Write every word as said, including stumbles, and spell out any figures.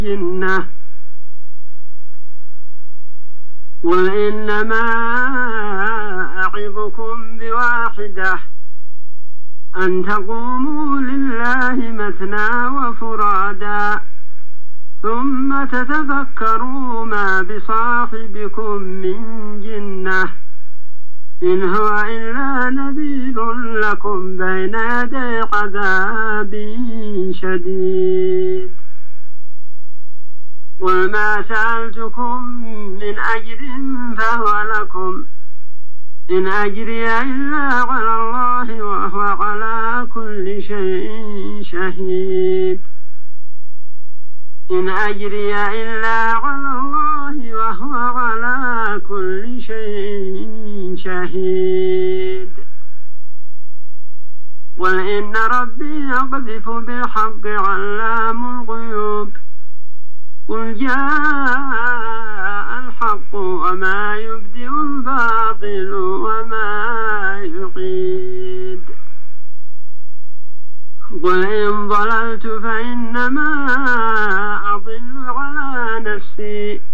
جنة وإنما أعظكم بواحدة أن تقوموا لله مثنى وفرادا ثم تتفكروا ما بصاحبكم من جنة إن هو إلا نذير لكم بين يدي عذاب شديد وما سألتكم من أجر فهو لكم إن أجري إلا على الله وهو على كل شيء شهيد إن أجري إلا على الله وهو على كل شيء شهيد وإن ربي يقذف بالحق علام الغيوب قل جاء الحق وما يبدئ الباطل وما يعيد قل إن ضللت فإنما أضل على نفسي